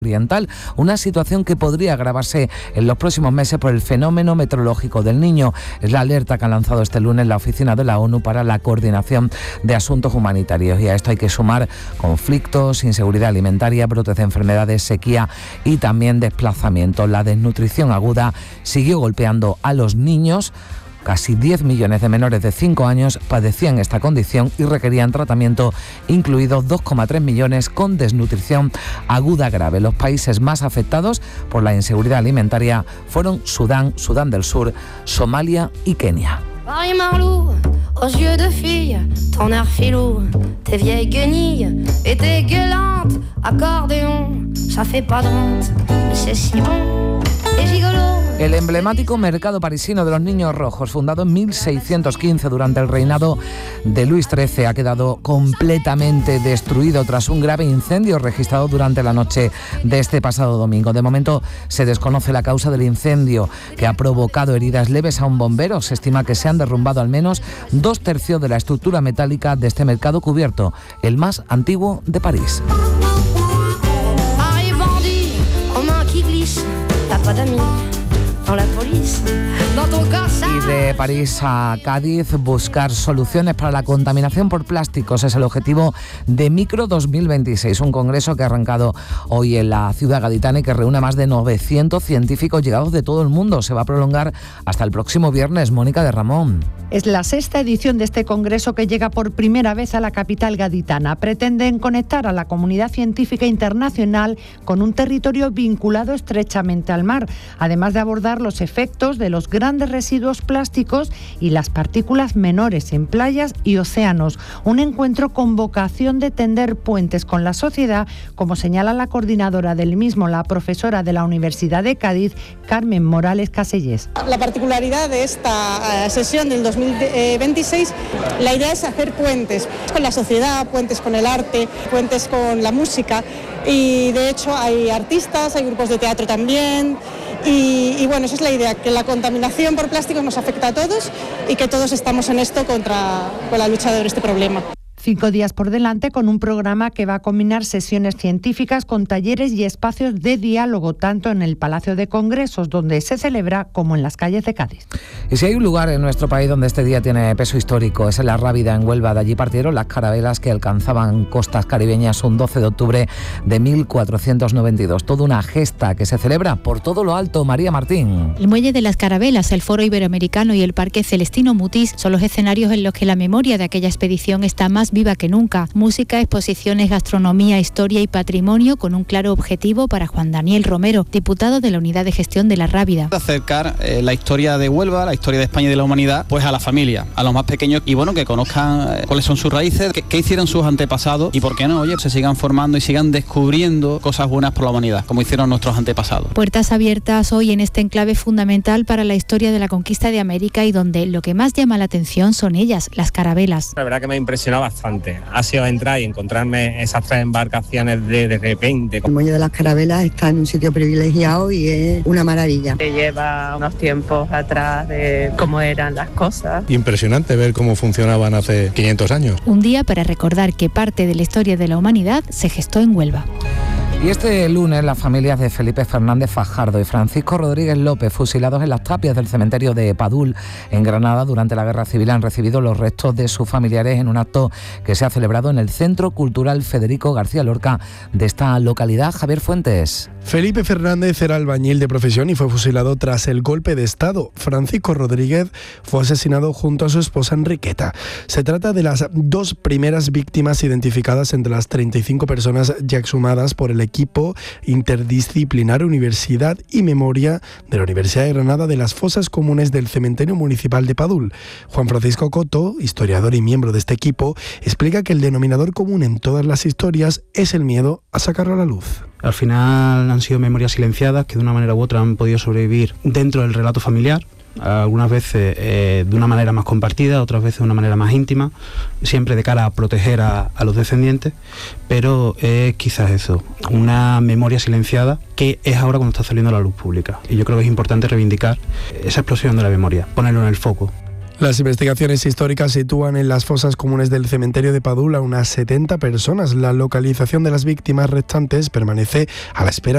oriental, una situación que podría agravarse en los próximos meses por el fenómeno meteorológico del Niño. Es la alerta que ha lanzado este lunes la Oficina de la ONU para la Coordinación de Asuntos Humanitarios, y a esto hay que sumar conflictos, inseguridad alimentaria, brotes de enfermedades, sequía y también desplazamiento. La desnutrición aguda siguió golpeando a los niños. Casi 10 millones de menores de 5 años padecían esta condición y requerían tratamiento, incluidos 2,3 millones con desnutrición aguda grave. Los países más afectados por la inseguridad alimentaria fueron Sudán, Sudán del Sur, Somalia y Kenia. Aux yeux de fille, ton air filou, tes vieilles guenilles et tes gueulantes accordéon, ça fait pas de honte, mais c'est si bon, et gigolo. El emblemático mercado parisino de los Niños Rojos, fundado en 1615 durante el reinado de Luis XIII, ha quedado completamente destruido tras un grave incendio registrado durante la noche de este pasado domingo. De momento se desconoce la causa del incendio, que ha provocado heridas leves a un bombero. Se estima que se han derrumbado al menos 2/3 de la estructura metálica de este mercado cubierto, el más antiguo de París. Y de París a Cádiz, buscar soluciones para la contaminación por plásticos es el objetivo de Micro 2026, un congreso que ha arrancado hoy en la ciudad gaditana y que reúne a más de 900 científicos llegados de todo el mundo. Se va a prolongar hasta el próximo viernes. Mónica de Ramón. Es la 6ª edición de este congreso que llega por primera vez a la capital gaditana. Pretenden conectar a la comunidad científica internacional con un territorio vinculado estrechamente al mar, además de abordar los efectos de los grandes residuos plásticos y las partículas menores en playas y océanos. Un encuentro con vocación de tender puentes con la sociedad, como señala la coordinadora del mismo, la profesora de la Universidad de Cádiz, Carmen Morales Casellés. La particularidad de esta sesión del 2026, la idea es hacer puentes con la sociedad, puentes con el arte, puentes con la música, y de hecho hay artistas, hay grupos de teatro también. Y bueno, esa es la idea, que la contaminación por plásticos nos afecta a todos y que todos estamos en esto con la lucha sobre este problema. 5 días por delante, con un programa que va a combinar sesiones científicas con talleres y espacios de diálogo, tanto en el Palacio de Congresos, donde se celebra, como en las calles de Cádiz. Y si hay un lugar en nuestro país donde este día tiene peso histórico, es en La Rábida, en Huelva. De allí partieron las carabelas que alcanzaban costas caribeñas un 12 de octubre de 1492. Toda una gesta que se celebra por todo lo alto. María Martín. El Muelle de las Carabelas, el Foro Iberoamericano y el Parque Celestino Mutis son los escenarios en los que la memoria de aquella expedición está más viva que nunca. Música, exposiciones, gastronomía, historia y patrimonio, con un claro objetivo para Juan Daniel Romero, diputado de la Unidad de Gestión de La Rábida. Acercar la historia de Huelva, la historia de España y de la humanidad, pues a la familia, a los más pequeños, y bueno, que conozcan cuáles son sus raíces, qué hicieron sus antepasados, y por qué no, se sigan formando y sigan descubriendo cosas buenas por la humanidad, como hicieron nuestros antepasados. Puertas abiertas hoy en este enclave fundamental para la historia de la conquista de América, y donde lo que más llama la atención son ellas, las carabelas. La verdad que me ha impresionado bastante. Ha sido entrar y encontrarme esas 3 embarcaciones de repente. El Muelle de las Carabelas está en un sitio privilegiado y es una maravilla. Se lleva unos tiempos atrás de cómo eran las cosas. Impresionante ver cómo funcionaban hace 500 años. Un día para recordar que parte de la historia de la humanidad se gestó en Huelva. Y este lunes las familias de Felipe Fernández Fajardo y Francisco Rodríguez López, fusilados en las tapias del cementerio de Padul, en Granada, durante la Guerra Civil, han recibido los restos de sus familiares en un acto que se ha celebrado en el Centro Cultural Federico García Lorca de esta localidad. Javier Fuentes. Felipe Fernández era albañil de profesión y fue fusilado tras el golpe de Estado. Francisco Rodríguez fue asesinado junto a su esposa Enriqueta. Se trata de las 2 primeras víctimas identificadas entre las 35 personas ya exhumadas por el equipo interdisciplinar Universidad y Memoria de la Universidad de Granada de las fosas comunes del Cementerio Municipal de Padul. Juan Francisco Coto, historiador y miembro de este equipo, explica que el denominador común en todas las historias es el miedo a sacarlo a la luz. Al final han sido memorias silenciadas que de una manera u otra han podido sobrevivir dentro del relato familiar, algunas veces de una manera más compartida, otras veces de una manera más íntima, siempre de cara a proteger a los descendientes, pero es quizás eso, una memoria silenciada que es ahora cuando está saliendo a la luz pública. Y yo creo que es importante reivindicar esa explosión de la memoria, ponerlo en el foco. Las investigaciones históricas sitúan en las fosas comunes del cementerio de Padul a unas 70 personas. La localización de las víctimas restantes permanece a la espera